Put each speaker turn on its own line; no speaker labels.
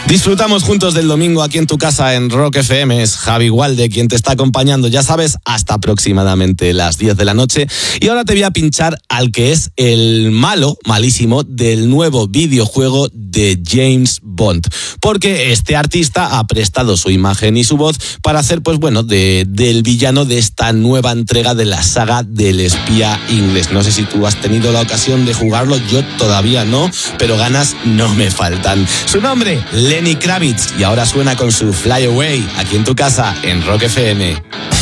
Disfrutamos juntos del domingo aquí en tu casa en Rock FM. Es Javi Walde quien te está acompañando, ya sabes, hasta aproximadamente las 10 de la noche. Y ahora te voy a pinchar al que es el malísimo del nuevo videojuego de James Bond. Porque este artista ha prestado su imagen y su voz para hacer, pues bueno, del villano de esta nueva entrega de la saga del espía inglés. No sé si tú has tenido la ocasión de jugarlo, yo todavía no, pero ganas no me faltan. Su nombre, Lenny Kravitz, y ahora suena con su Fly Away aquí en tu casa en Rock FM.